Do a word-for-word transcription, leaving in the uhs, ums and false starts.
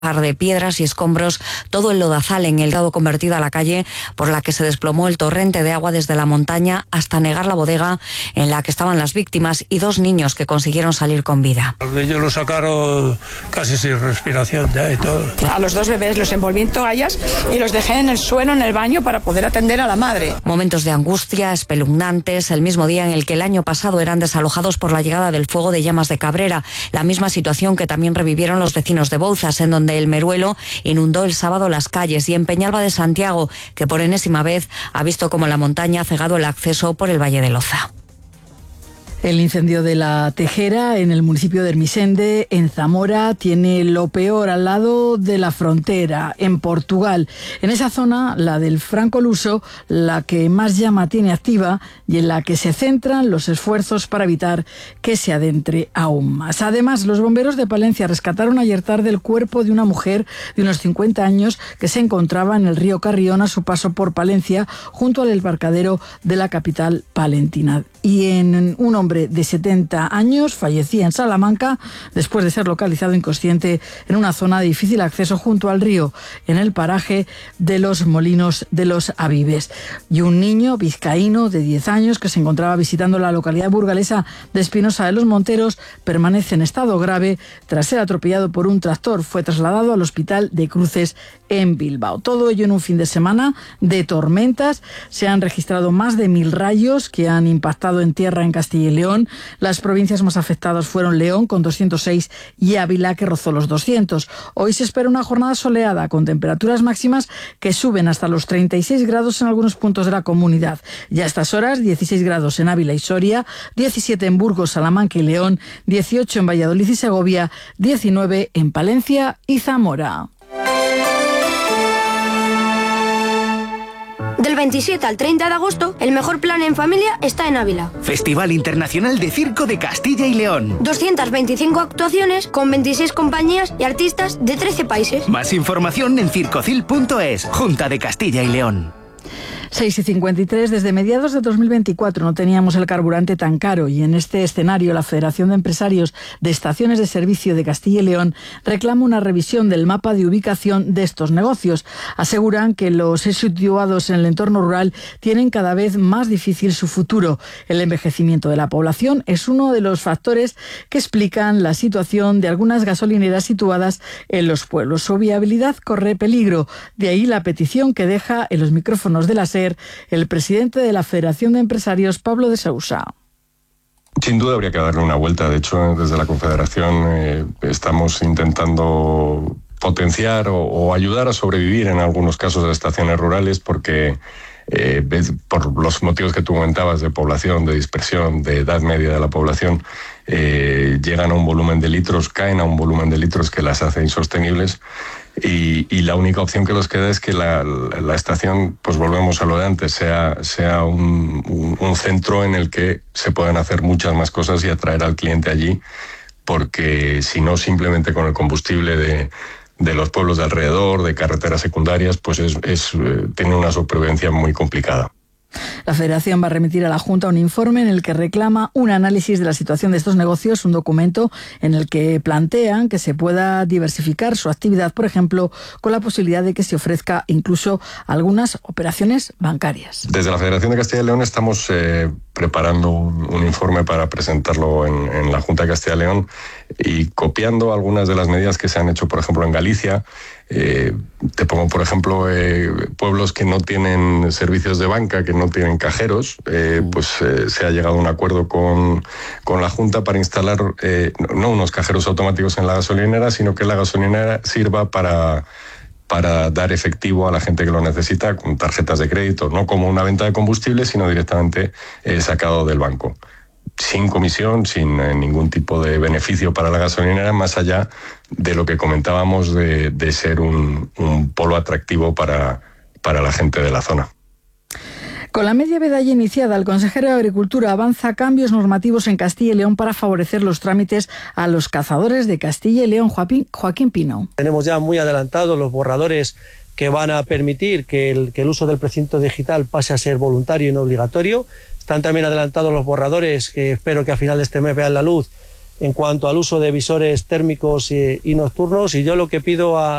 de piedras y escombros todo el lodazal en el lado convertido a la calle por la que se desplomó el torrente de agua desde la montaña hasta anegar la bodega en la que estaban las víctimas y dos niños que consiguieron salir con vida. Ellos los sacaron casi sin respiración ya y todo. A los dos bebés los envolví en toallas y los dejé en el suelo en el baño para poder atender a la madre. Momentos de angustia espeluznantes el mismo día en el que el año pasado eran desalojados por la llegada del fuego de llamas de Cabrera, la misma situación que también revivieron los vecinos de Bouzas, en donde el Meruelo inundó el sábado las calles, y en Peñalba de Santiago, que por enésima vez ha visto como la montaña ha cegado el acceso por el Valle de Loza. El incendio de la Tejera en el municipio de Ermesende, en Zamora, tiene lo peor al lado de la frontera, en Portugal. En esa zona, la del Franco-Luso, la que más llama tiene activa y en la que se centran los esfuerzos para evitar que se adentre aún más. Además, los bomberos de Palencia rescataron ayer tarde el cuerpo de una mujer de unos cincuenta años que se encontraba en el río Carrión a su paso por Palencia, junto al embarcadero de la capital palentina. Y en un hombre de setenta años fallecía en Salamanca después de ser localizado inconsciente en una zona de difícil acceso junto al río, en el paraje de los Molinos de los Avives. Y un niño vizcaíno de diez años que se encontraba visitando la localidad burgalesa de Espinosa de los Monteros permanece en estado grave tras ser atropellado por un tractor. Fue trasladado al hospital de Cruces en Bilbao. Todo ello en un fin de semana de tormentas. Se han registrado más de mil rayos que han impactado en tierra en Castilla y León. Las provincias más afectadas fueron León con doscientos seis y Ávila, que rozó los doscientos. Hoy se espera una jornada soleada con temperaturas máximas que suben hasta los treinta y seis grados en algunos puntos de la comunidad. Ya a estas horas, dieciséis grados en Ávila y Soria, diecisiete en Burgos, Salamanca y León, dieciocho en Valladolid y Segovia, diecinueve en Palencia y Zamora. Del veintisiete al treinta de agosto, el mejor plan en familia está en Ávila. Festival Internacional de Circo de Castilla y León. doscientas veinticinco actuaciones con veintiséis compañías y artistas de trece países. Más información en circocil punto es, Junta de Castilla y León. seis y cincuenta y tres, desde mediados de dos mil veinticuatro no teníamos el carburante tan caro, y en este escenario la Federación de Empresarios de Estaciones de Servicio de Castilla y León reclama una revisión del mapa de ubicación de estos negocios. Aseguran que los situados en el entorno rural tienen cada vez más difícil su futuro. El envejecimiento de la población es uno de los factores que explican la situación de algunas gasolineras situadas en los pueblos. Su viabilidad corre peligro, de ahí la petición que deja en los micrófonos de la SER el presidente de la Federación de Empresarios, Pablo de Sousa. Sin duda habría que darle una vuelta. De hecho, desde la Confederación eh, estamos intentando potenciar o, o ayudar a sobrevivir en algunos casos de estaciones rurales, porque eh, por los motivos que tú comentabas de población, de dispersión, de edad media de la población, eh, llegan a un volumen de litros, caen a un volumen de litros que las hace insostenibles. Y, y la única opción que nos queda es que la, la, la estación, pues volvemos a lo de antes, sea, sea un, un, un centro en el que se puedan hacer muchas más cosas y atraer al cliente allí, porque si no, simplemente con el combustible de, de los pueblos de alrededor, de carreteras secundarias, pues es, es, eh, tiene una supervivencia muy complicada. La Federación va a remitir a la Junta un informe en el que reclama un análisis de la situación de estos negocios, un documento en el que plantean que se pueda diversificar su actividad, por ejemplo, con la posibilidad de que se ofrezca incluso algunas operaciones bancarias. Desde la Federación de Castilla y León estamos eh, preparando un, un informe para presentarlo en, en la Junta de Castilla y León, y copiando algunas de las medidas que se han hecho, por ejemplo, en Galicia. Eh, te pongo, por ejemplo, eh, pueblos que no tienen servicios de banca, que no tienen cajeros, eh, pues eh, se ha llegado a un acuerdo con, con la Junta para instalar eh, no unos cajeros automáticos en la gasolinera, sino que la gasolinera sirva para, para dar efectivo a la gente que lo necesita con tarjetas de crédito, no como una venta de combustible, sino directamente eh, sacado del banco, sin comisión, sin eh, ningún tipo de beneficio para la gasolinera, más allá de lo que comentábamos de, de ser un, un polo atractivo para, para la gente de la zona. Con la media veda ya iniciada, el consejero de Agricultura avanza cambios normativos en Castilla y León para favorecer los trámites a los cazadores de Castilla y León. Joaquín, Joaquín Pino. Tenemos ya muy adelantados los borradores que van a permitir que el, que el uso del precinto digital pase a ser voluntario y no obligatorio. Están también adelantados los borradores que espero que a final de este mes vean la luz, en cuanto al uso de visores térmicos y, y nocturnos, y yo lo que pido a